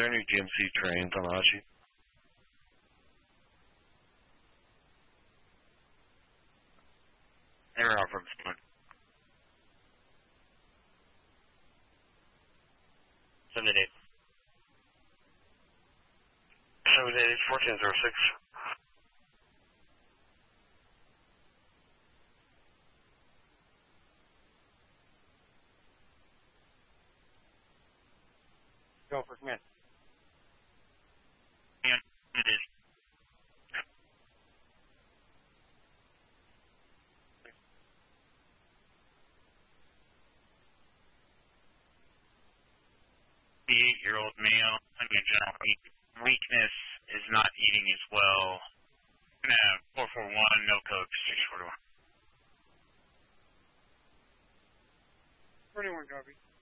there any GMC trains on Ashi? They're all from Spawn. 7-8. 7-8, 1406. Go for command. Yeah, it is. The 8-year-old male, general weakness, is not eating as well. 441, no code, 641. 21 copy.